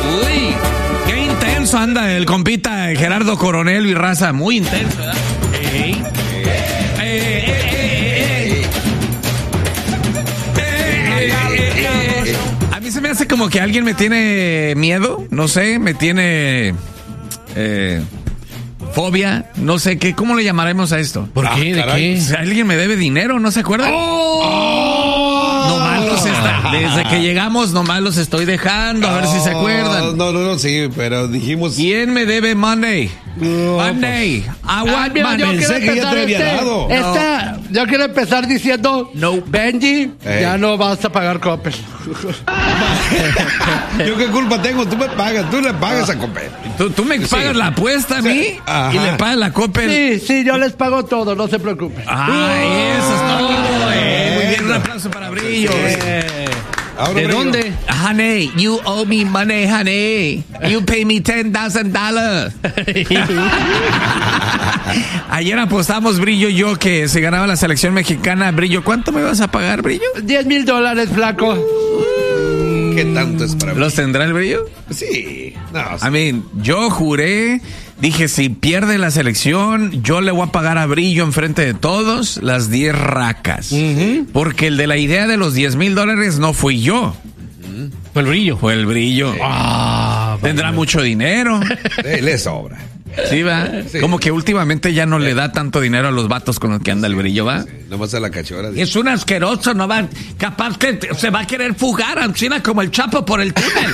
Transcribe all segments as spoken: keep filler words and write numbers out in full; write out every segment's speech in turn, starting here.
Uy, qué intenso anda el compita Gerardo Coronel y raza, muy intenso, ¿verdad? Ey. Eh, eh, eh, eh, eh, eh. A mí se me hace como que alguien me tiene miedo, no sé, me tiene eh, fobia, no sé qué, ¿cómo le llamaremos a esto? ¿Por qué? ¿De qué? O sea, alguien me debe dinero, ¿no se acuerdan? ¡Oh! Nomás los está, desde que llegamos, nomás los estoy dejando, a ver si se acuerdan. No, no, no, sí, pero dijimos. ¿Quién me debe money? No, Money. I want Mira, yo money. quiero Pensé que ya empezar te había este- dado. esta- yo quiero empezar diciendo, No. Benji, Ey. ya no vas a pagar Coppel. ¿Yo qué culpa tengo? Tú me pagas, tú le pagas a Coppel. ¿Tú, tú me pagas la apuesta a mí Ajá. y le pagas la Coppel. Sí, sí, yo les pago todo, no se preocupen. Ay, eso es todo. eh. Muy bien, un aplauso para Brillo. Ahora, ¿De Brillo. dónde? Honey, you owe me money, honey. You pay me ten thousand dollars. Ayer apostamos, Brillo y yo, que se ganaba la selección mexicana. Brillo, ¿cuánto me vas a pagar, Brillo? Diez mil dólares, flaco. ¿Qué tanto es para mí? ¿Los tendrá el Brillo? Sí. No, A mí, yo juré, dije, si pierde la selección, yo le voy a pagar a Brillo enfrente de todos las diez racas. Porque el de la idea de los diez mil dólares no fui yo, Fue el Brillo. fue el Brillo. Ah, Tendrá mucho dinero. eh, le sobra. Sí, va. Sí. Como que últimamente ya no le da tanto dinero a los vatos con los que anda el Brillo, va. Nomás a la cachora. Es un asqueroso, no va, capaz que se va a querer fugar, Ancina, como el Chapo por el túnel.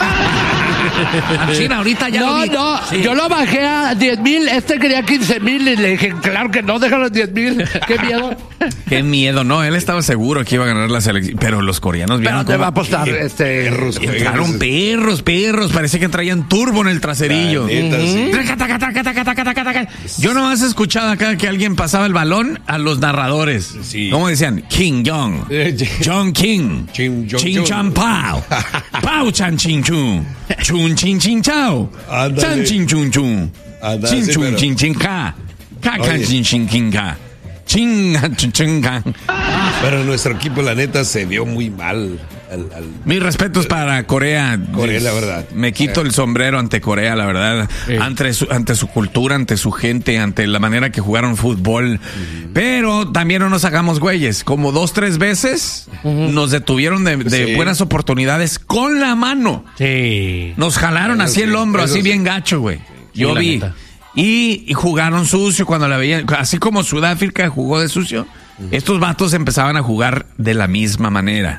Ancina, ahorita ya No, lo vi. no, Sí. yo lo bajé a diez mil, este quería quince mil y le dije, claro que no, déjalo en diez mil, qué miedo. Qué miedo, no, él estaba seguro que iba a ganar la selección, pero los coreanos vieron Pero te cómo- va a apostar, Qué este... perros juegan Entraron esos- perros, perros, parecía que traían turbo en el traserillo. La neta, sí. Taca, taca, taca, taca, taca, taca, taca. Yo nomás he escuchado acá que alguien pasaba el balón a los narradores. Sí. ¿Cómo decían? King Jong. Eh, John King. Chin, Jong, Chin Jong. Chan Pao. Pao Chan Chin Chun. Chun Chin Chin Chao. Ándale. Chan Chin Chun Chun. Ándale, Chin sí, Chun pero- Chin Chin Ka. Ka Kan Oye. Chin Chin King Ka. Chin Chin Chin Ka. Pero nuestro equipo, la neta, se vio muy mal. Al, al- Mis respetos para Corea. Corea, la verdad. Me quito el sombrero ante Corea, la verdad. Sí. Ante, su, ante su cultura, ante su gente, ante la manera que jugaron fútbol. Pero también no nos hagamos güeyes. Como dos, tres veces nos detuvieron de, de Sí. buenas oportunidades con la mano. Sí. Nos jalaron Eso así el sí, hombro, eso así sí. bien gacho, güey. Yo la vi. neta. Y, y jugaron sucio cuando la veían. Así como Sudáfrica jugó de sucio, estos vatos empezaban a jugar de la misma manera.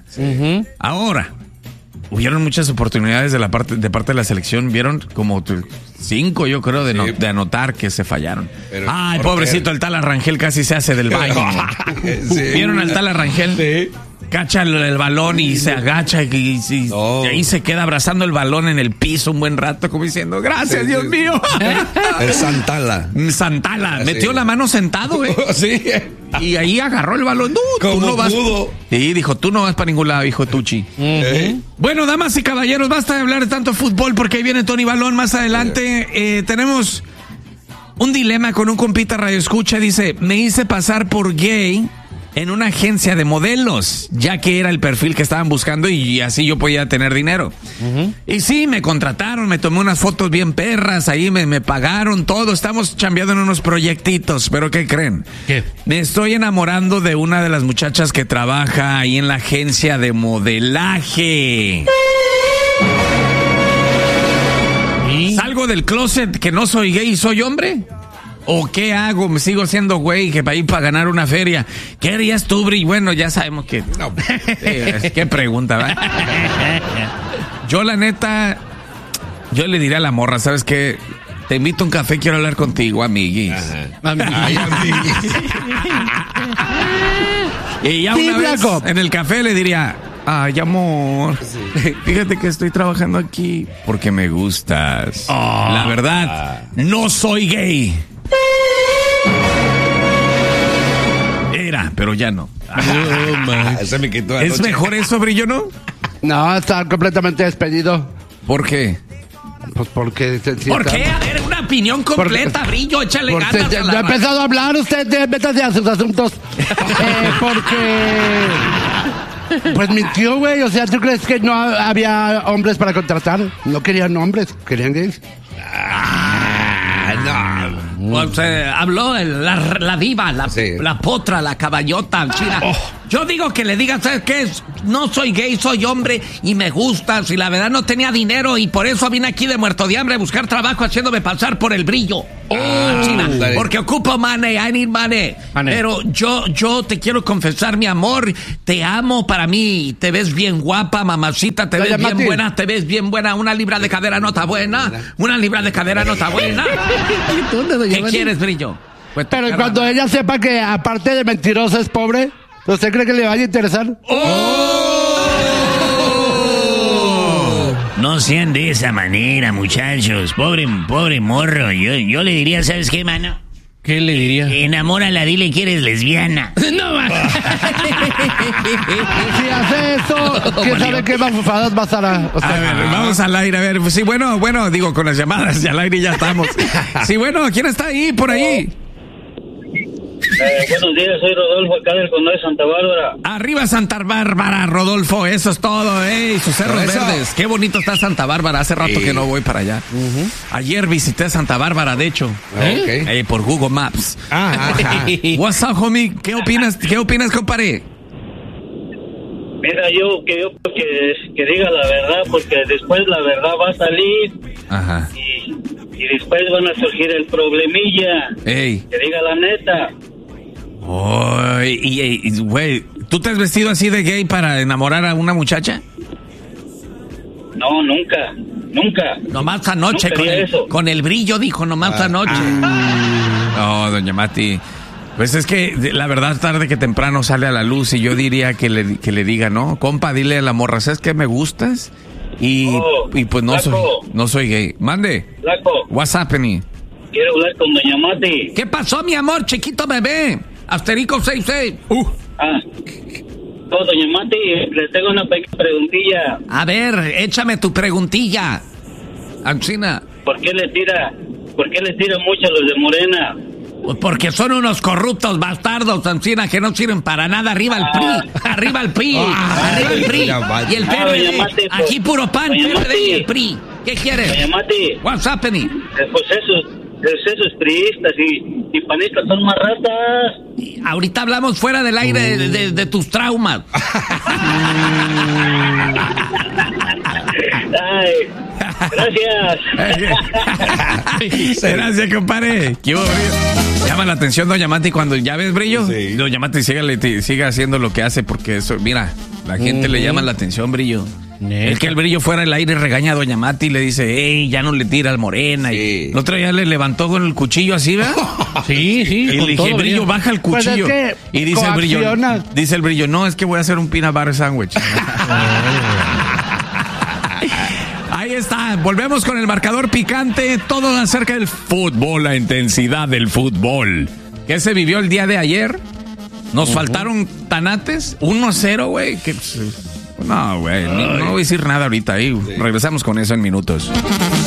Ahora, hubieron muchas oportunidades de la parte de parte de la selección. Vieron como t- cinco, yo creo, de, no- Sí. de anotar que se fallaron. Pero, Ay, ¿por pobrecito, qué? el tal Arrangel casi se hace del baño. Sí. ¿Vieron al tal Arrangel? Sí. Cacha el, el balón y se agacha y, y- y- No. y ahí se queda abrazando el balón en el piso un buen rato, como diciendo, gracias, Sí, Dios sí. mío. El Santala. Santala, Sí. metió la mano sentado, güey. Sí. Y ahí agarró el balón. No, tú Como no vas. pudo. Sí, dijo, tú no vas para ningún lado, hijo Tucci. ¿Eh? Bueno, damas y caballeros, basta de hablar de tanto fútbol porque ahí viene Tony Balón más adelante. Eh, tenemos un dilema con un compita radio escucha. Dice, me hice pasar por gay en una agencia de modelos, ya que era el perfil que estaban buscando y así yo podía tener dinero. Y sí, me contrataron, me tomé unas fotos bien perras, ahí me, me pagaron todo, estamos chambeando en unos proyectitos, pero ¿qué creen? ¿Qué? Me estoy enamorando de una de las muchachas que trabaja ahí en la agencia de modelaje. ¿Y? ¿Salgo del closet que no soy gay y soy hombre? ¿O qué hago? ¿Me sigo siendo güey que para ir para ganar una feria? ¿Qué harías tú, Bri? Bueno, ya sabemos que... No. Sí, qué pregunta, ¿verdad? Yo, la neta, yo le diré a la morra, ¿sabes qué? Te invito a un café, quiero hablar contigo, amiguis. Ay, amigui. Y ya Sí, una vez flaco. en el café le diría, ay, amor, fíjate que estoy trabajando aquí porque me gustas. La verdad, no soy gay. Era, pero ya no. Ah, se me quitó ¿Es anoche. mejor eso, Brillo, no? No, está completamente despedido. ¿Por qué? Pues porque... se- sí ¿Por está- qué? A ver, una opinión completa, Porque- Brillo, échale Porque ganas ya a no ha la... empezado a hablar usted, de, métase a sus asuntos. Eh, porque... Pues mintió, güey. O sea, ¿tú crees que no ha- había hombres para contratar? No querían hombres, querían gays. Ah, no. Pues, eh, habló el- la, la diva, la, Sí. la potra, la caballota china. Yo digo que le digas, ¿sabes qué? No soy gay, soy hombre y me gustas. Y la verdad no tenía dinero y por eso vine aquí de muerto de hambre a buscar trabajo haciéndome pasar por el brillo. Oh, China, dale. porque ocupo money, I need money. Money. Pero yo, yo te quiero confesar mi amor, te amo para mí. Te ves bien guapa, mamacita, te Doña ves bien Mati. buena, te ves bien buena. Una libra de cadera no está buena, una libra de cadera no está buena. ¿Qué quieres, brillo? Pues tu Pero cara, cuando ella sepa que aparte de mentirosa es pobre, ¿usted cree que le vaya a interesar? No sean de esa manera, muchachos. Pobre, pobre morro. Yo, yo le diría, ¿sabes qué, mano? ¿Qué le diría? Enamórala, dile que eres lesbiana. No, va. Si hace eso, ¿quién sabe qué mafufadas va a estar a... o sea, A ver, vamos al aire, a ver. Sí, bueno, bueno, digo, con las llamadas y al aire ya estamos. Sí, bueno, ¿quién está ahí, por ahí? Eh, buenos días, soy Rodolfo, acá del Condado de Santa Bárbara. Arriba Santa Bárbara, Rodolfo, eso es todo, ¿eh? Y sus cerros Eso. verdes. Qué bonito está Santa Bárbara, hace rato Sí. que no voy para allá. Ayer visité Santa Bárbara, de hecho. Ok. Eh, por Google Maps. Ah, ajá. What's up, homie? ¿Qué opinas, qué opinas, compadre? Mira, yo que yo que, que diga la verdad, porque después la verdad va a salir Ajá. y, y después van a surgir el problemilla. Ey. Que diga la neta. Oh, y, y- y, güey, ¿tú te has vestido así de gay para enamorar a una muchacha? No, nunca, nunca. Nomás anoche, Nunca con haría el, eso. con el brillo, dijo, nomás anoche. No, doña Mati. Pues es que de- la verdad tarde que temprano sale a la luz y yo diría que le, que le diga, no, compa, dile a la morra, ¿sabes qué? Me gustas y, Oh, y pues no soy, flaco. no soy gay. Mande, Flaco, what's happening? quiero hablar con doña Mati. ¿Qué pasó, mi amor, chiquito bebé? Asterico seis seis. Uh. Ah. No, doña Mati, le tengo una pequeña preguntilla. A ver, échame tu preguntilla. Ancina. ¿Por qué le tira, por qué le tira mucho a los de Morena? Pues porque son unos corruptos bastardos, Ancina, que no sirven para nada. Arriba el P R I, arriba el P R I, arriba el P R I. Ya va. Y el P Ah, R D, doña Mati, pues, aquí puro pan, P doña R D y el Mati. P R I. ¿Qué quieres? Doña Mati, What's happening? eh, pues esos, pues esos priistas y, y panistas son más ratas. Ahorita hablamos fuera del aire de, de- de tus traumas. Ay, gracias. Gracias, compadre. ¿Qué hubo, brillo? Llama la atención, doña Mati, cuando ya ves brillo. Sí. Doña Mati, sígale, ti- siga haciendo lo que hace, porque eso, mira, la gente le llama la atención, brillo. Neta. El que el brillo fuera el aire regaña a doña Mati y le dice, hey, ya no le tira al morena. Sí. Y el otro día le levantó con el cuchillo así, ¿verdad? Sí, sí. Y le con dije, todo, brillo, brillo. baja el Pues es cuchillo. que y dice el brillo, coacciona. dice el brillo, no, es que voy a hacer un peanut butter sandwich. Ahí está, volvemos con el marcador picante, todo acerca del fútbol, la intensidad del fútbol. ¿Qué se vivió el día de ayer? Nos faltaron tanates, uno a cero, güey. que, pues, No, güey, no, no voy a decir nada ahorita ahí. Regresamos con eso en minutos.